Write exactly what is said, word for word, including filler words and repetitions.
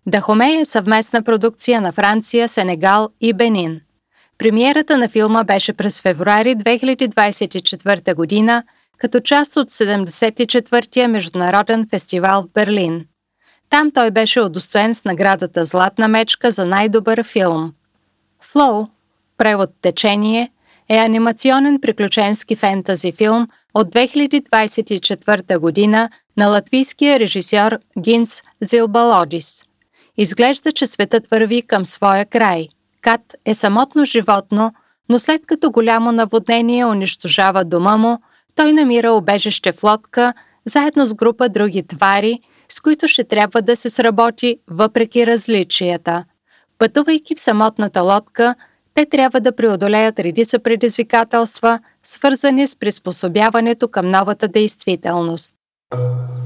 Дахомей е съвместна продукция на Франция, Сенегал и Бенин. Премиерата на филма беше през февруари две хиляди двадесет и четвърта година като част от седемдесет и четвъртия международен фестивал в Берлин. Там той беше удостоен с наградата Златна мечка за най-добър филм. Flow, превод Течение, е анимационен приключенски фентази филм от две хиляди двадесет и четвърта година на латвийския режисьор Гинц Зилбалодис. Изглежда, че светът върви към своя край. Кат е самотно животно, но след като голямо наводнение унищожава дома му, той намира убежище в лодка, заедно с група други твари, с които ще трябва да се сработи въпреки различията. Пътувайки в самотната лодка, те трябва да преодолеят редица предизвикателства, свързани с приспособяването към новата действителност.